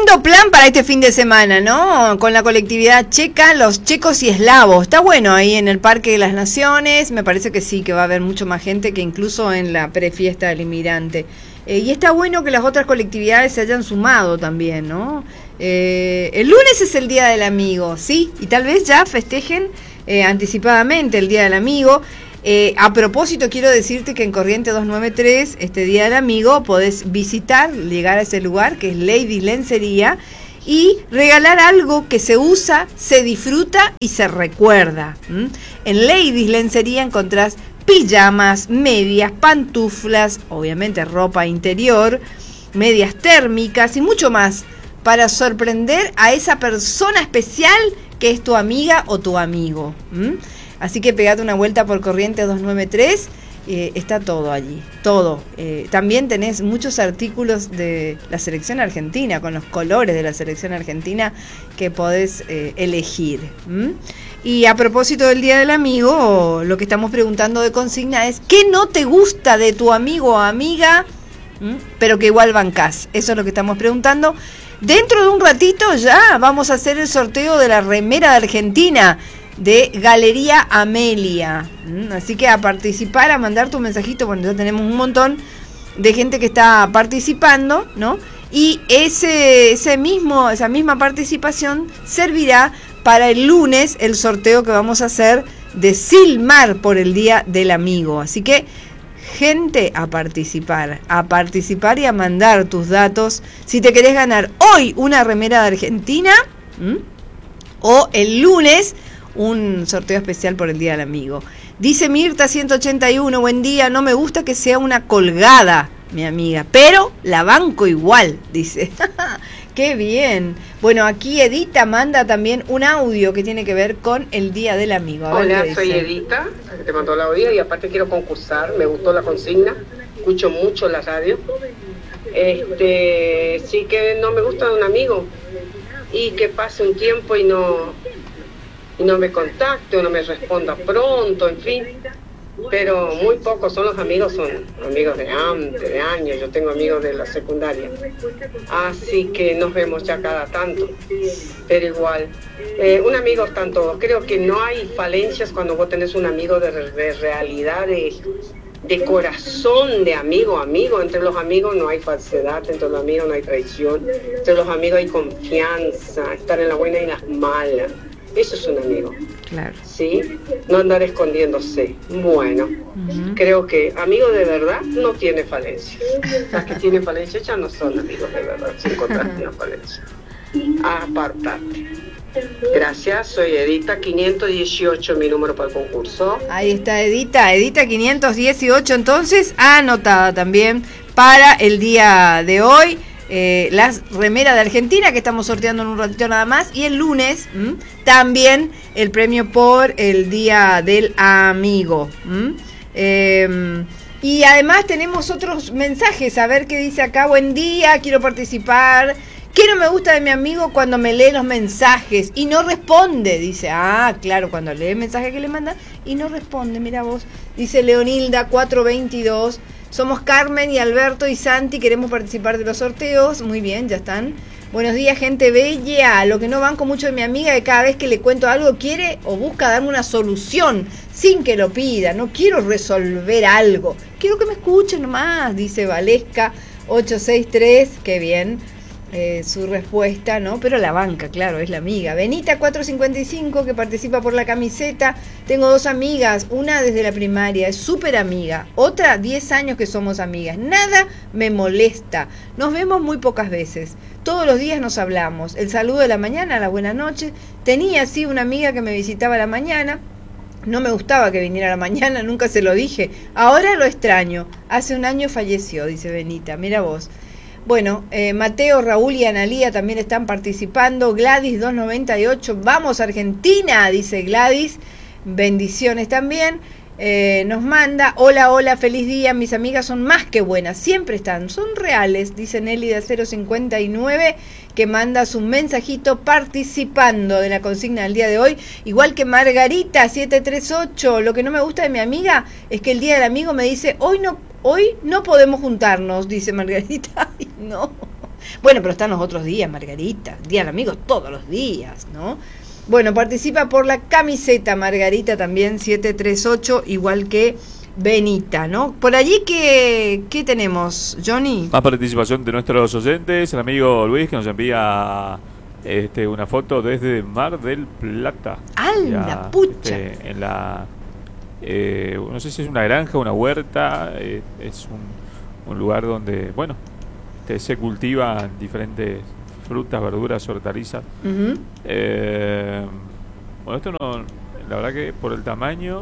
Lindo plan para este fin de semana, ¿no? Con la colectividad checa, los checos y eslavos. Está bueno ahí en el Parque de las Naciones. Me parece que sí, que va a haber mucho más gente que incluso en la prefiesta del inmigrante. Y está bueno que las otras colectividades se hayan sumado también, ¿no? El lunes es el Día del Amigo, ¿sí? Y tal vez ya festejen anticipadamente el Día del Amigo. A propósito, quiero decirte que en Corriente 293, este Día del Amigo, podés visitar, llegar a ese lugar, que es Lady Lencería, y regalar algo que se usa, se disfruta y se recuerda. En Lady Lencería encontrás pijamas, medias, pantuflas, obviamente ropa interior, medias térmicas y mucho más para sorprender a esa persona especial que es tu amiga o tu amigo. Así que pegate una vuelta por Corrientes 293, está todo allí, todo. También tenés muchos artículos de la selección argentina, con los colores de la selección argentina que podés elegir. Y a propósito del Día del Amigo, lo que estamos preguntando de consigna es, ¿qué no te gusta de tu amigo o amiga, pero que igual bancás? Eso es lo que estamos preguntando. Dentro de un ratito ya vamos a hacer el sorteo de la remera de Argentina, de Galería Amelia. Así que a participar, a mandar tu mensajito, bueno, ya tenemos un montón de gente que está participando, ¿no? Y esa misma participación servirá para el lunes el sorteo que vamos a hacer de Silmar por el Día del Amigo. Así que, gente, a participar y a mandar tus datos si te querés ganar hoy una remera de Argentina, o el lunes un sorteo especial por el Día del Amigo. Dice Mirta 181, buen día, no me gusta que sea una colgada, mi amiga, pero la banco igual, dice. ¡Qué bien! Bueno, aquí Edita manda también un audio que tiene que ver con el Día del Amigo. Hola, soy Edita, te mandó el audio y aparte quiero concursar, me gustó la consigna, escucho mucho la radio. Sí que no me gusta de un amigo y que pase un tiempo y no me contacte o no me responda pronto, en fin. Pero muy pocos son los amigos, son amigos de antes, de años. Yo tengo amigos de la secundaria, así que nos vemos ya cada tanto, pero igual, un amigo están todos. Creo que no hay falencias cuando vos tenés un amigo de realidad, de corazón, de amigo. Entre los amigos no hay falsedad, entre los amigos no hay traición, entre los amigos hay confianza, estar en las buenas y en las malas. Eso es un amigo. Claro. ¿Sí? No andar escondiéndose. Bueno, creo que amigos de verdad no tiene falencias. Las que tienen falencias ya no son amigos de verdad, si encontraste una falencia. Apartate. Gracias, soy Edita 518, mi número para el concurso. Ahí está Edita 518, entonces anotada también para el día de hoy. Las remeras de Argentina que estamos sorteando en un ratito nada más, y el lunes también el premio por el Día del Amigo. Y además tenemos otros mensajes, a ver qué dice acá. Buen día, quiero participar. ¿Qué no me gusta de mi amigo? Cuando me lee los mensajes y no responde, dice. Claro, cuando lee el mensaje que le manda y no responde, mira vos. Dice Leonilda 422. Somos Carmen y Alberto y Santi, queremos participar de los sorteos. Muy bien, ya están. Buenos días, gente bella. Lo que no banco mucho de mi amiga es que cada vez que le cuento algo quiere o busca darme una solución sin que lo pida. No quiero resolver algo, quiero que me escuchen nomás, dice Valesca 863. Qué bien su respuesta, ¿no? Pero la banca, claro, es la amiga. Benita 455, que participa por la camiseta. Tengo 2 amigas, una desde la primaria, es súper amiga, otra 10 años que somos amigas. Nada me molesta, nos vemos muy pocas veces, todos los días nos hablamos, el saludo de la mañana, la buena noche. Tenía así una amiga que me visitaba a la mañana, no me gustaba que viniera a la mañana, nunca se lo dije, ahora lo extraño, hace un año falleció, dice Benita, mira vos. Bueno, Mateo, Raúl y Analía también están participando. Gladys 298, vamos Argentina, dice Gladys. Bendiciones también. Nos manda, hola, feliz día, mis amigas son más que buenas, siempre están, son reales, dice Nelly de 059, que manda su mensajito participando de la consigna del día de hoy, igual que Margarita 738, lo que no me gusta de mi amiga es que el día del amigo me dice, hoy no podemos juntarnos, dice Margarita. Ay, no, Bueno, pero están los otros días, Margarita. Día del amigo todos los días, ¿no? Bueno, participa por la camiseta, Margarita, también 738, igual que Benita, ¿no? Por allí, ¿qué tenemos, Johnny? Más participación de nuestros oyentes. El amigo Luis, que nos envía una foto desde Mar del Plata. ¡Anda, pucha! En la... no sé si es una granja, una huerta. Es un lugar donde, bueno, se cultivan diferentes frutas, verduras, hortalizas. Uh-huh. Bueno, esto no... La verdad que por el tamaño...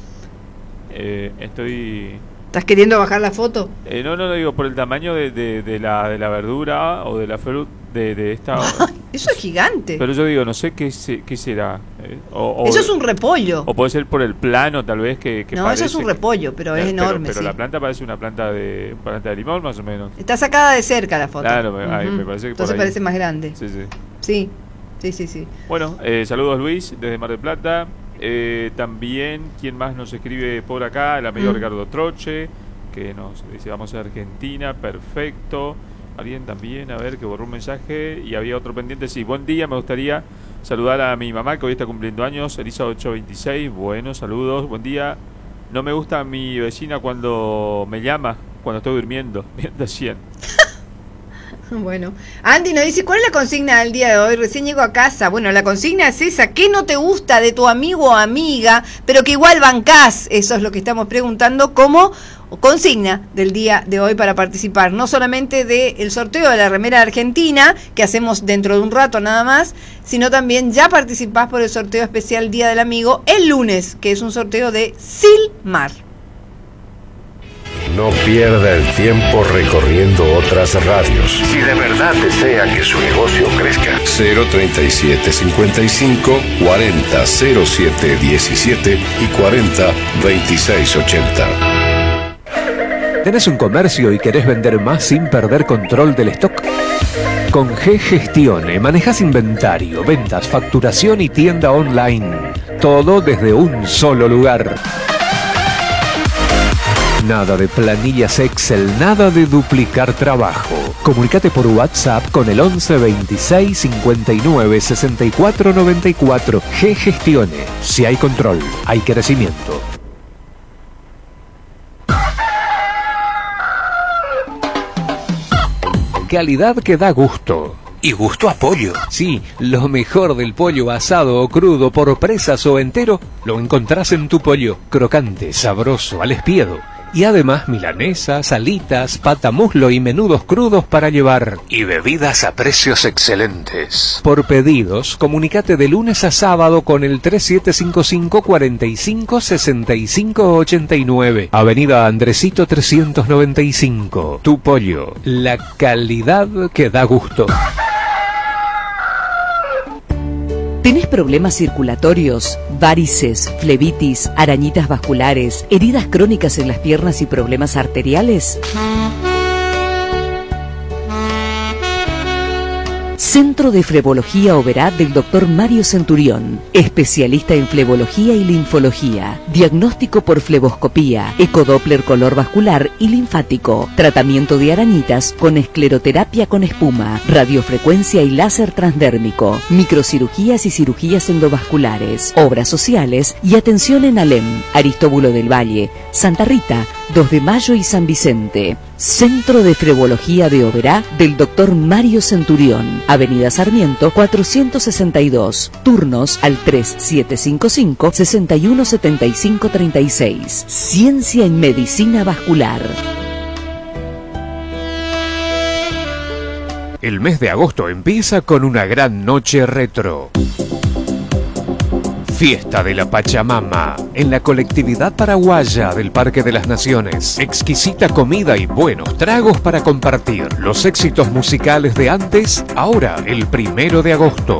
¿Estás queriendo bajar la foto? No, digo, por el tamaño de la verdura o de la fruta de esta... Eso es gigante. Pero yo digo, no sé qué será. Eso es un repollo. O puede ser por el plano, tal vez, que no, parece... eso es un repollo, pero es enorme. Pero sí. La planta parece una planta de limón, más o menos. Está sacada de cerca la foto. Claro, me parece que entonces por ahí parece más grande. Sí. Sí. Bueno, saludos Luis, desde Mar del Plata. También, ¿quién más nos escribe por acá? El amigo Ricardo Troche, que nos dice, vamos a Argentina, perfecto. Alguien también, a ver, que borró un mensaje y había otro pendiente. Sí, buen día, me gustaría saludar a mi mamá, que hoy está cumpliendo años, Elisa 826. Bueno, saludos, buen día. No me gusta mi vecina cuando me llama, cuando estoy durmiendo. Bien, decían. Bueno, Andy nos dice, ¿cuál es la consigna del día de hoy? Recién llego a casa. Bueno, la consigna es esa, ¿qué no te gusta de tu amigo o amiga, pero que igual bancás? Eso es lo que estamos preguntando como consigna del día de hoy para participar, no solamente del sorteo de la remera argentina, que hacemos dentro de un rato nada más, sino también ya participás por el sorteo especial Día del Amigo el lunes, que es un sorteo de Silmar. No pierda el tiempo recorriendo otras radios. Si de verdad desea que su negocio crezca. 037 55 40 07 17 y 40 26 80. ¿Tenés un comercio y querés vender más sin perder control del stock? Con G-Gestione manejás inventario, ventas, facturación y tienda online. Todo desde un solo lugar. Nada de planillas Excel, nada de duplicar trabajo. Comunicate por WhatsApp con el 11 26 59 64 94. G-Gestione. Si hay control, hay crecimiento. Calidad que da gusto. Y gusto a pollo. Sí, lo mejor del pollo asado o crudo, por presas o entero, lo encontrás en Tu Pollo. Crocante, sabroso, al espiedo. Y además milanesas, alitas, patamuslo y menudos crudos para llevar. Y bebidas a precios excelentes. Por pedidos, comunicate de lunes a sábado con el 3755 45 65 89. Avenida Andresito 395. Tu Pollo. La calidad que da gusto. ¿Tenés problemas circulatorios, varices, flebitis, arañitas vasculares, heridas crónicas en las piernas y problemas arteriales? Centro de Flebología Oberá del Dr. Mario Centurión, especialista en flebología y linfología, diagnóstico por fleboscopía, ecodoppler color vascular y linfático, tratamiento de arañitas con escleroterapia con espuma, radiofrecuencia y láser transdérmico, microcirugías y cirugías endovasculares, obras sociales y atención en Alem, Aristóbulo del Valle, Santa Rita, 2 de Mayo y San Vicente. Centro de Flebología de Oberá del Dr. Mario Centurión, Avenida Sarmiento 462, turnos al 3755 6175 36. Ciencia en Medicina Vascular. El mes de agosto empieza con una gran noche retro. Fiesta de la Pachamama, en la colectividad paraguaya del Parque de las Naciones. Exquisita comida y buenos tragos para compartir. Los éxitos musicales de antes, ahora el 1 de agosto.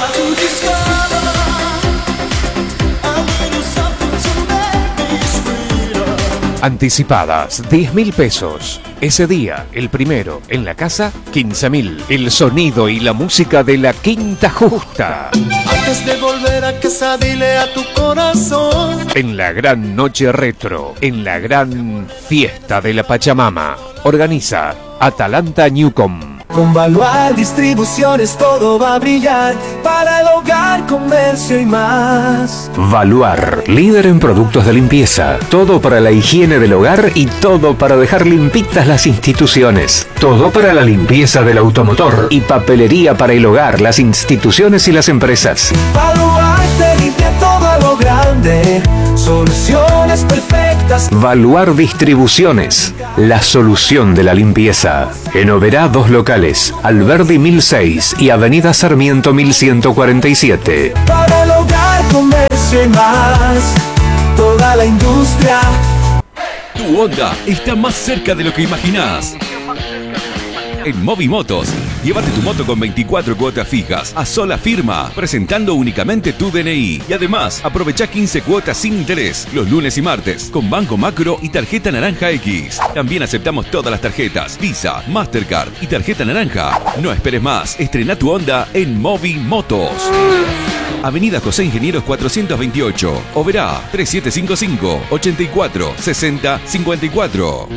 Anticipadas, 10.000 pesos. Ese día, el 1, en la casa, 15.000. El sonido y la música de la Quinta Justa. Antes de volver a casa, dile a tu corazón. En la gran noche retro, en la gran fiesta de la Pachamama. Organiza Atalanta Newcom. Con Baluar Distribuciones todo va a brillar para el hogar, comercio y más. Baluar, líder en productos de limpieza. Todo para la higiene del hogar y todo para dejar limpitas las instituciones. Todo para la limpieza del automotor y papelería para el hogar, las instituciones y las empresas. Baluar te limpia todo a lo grande. Soluciones perfectas. Baluar Distribuciones, la solución de la limpieza. En Oberá, 2 locales, Alberdi 1006 y Avenida Sarmiento 1147. Para el hogar, comercio y más, toda la industria. Tu Honda está más cerca de lo que imaginás. En Movimotos, llévate tu moto con 24 cuotas fijas a sola firma, presentando únicamente tu DNI. Y además, aprovecha 15 cuotas sin interés los lunes y martes con Banco Macro y Tarjeta Naranja X. También aceptamos todas las tarjetas Visa, Mastercard y Tarjeta Naranja. No esperes más, estrena tu Honda en Movimotos. Avenida José Ingenieros 428, Oberá 3755 84 60 54.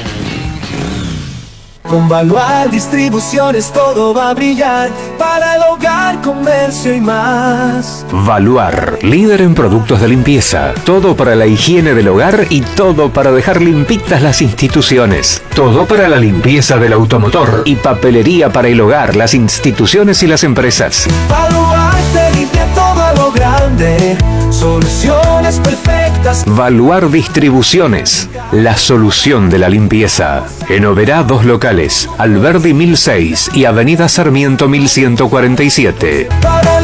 Con Baluar Distribuciones todo va a brillar para el hogar, comercio y más. Baluar, líder en productos de limpieza. Todo para la higiene del hogar y todo para dejar limpitas las instituciones. Todo para la limpieza del automotor y papelería para el hogar, las instituciones y las empresas. Baluar te limpia todo a lo grande. Soluciones perfectas. Baluar Distribuciones, la solución de la limpieza. En Oberá, 2 locales, Alberdi 1006 y Avenida Sarmiento 1147. Para el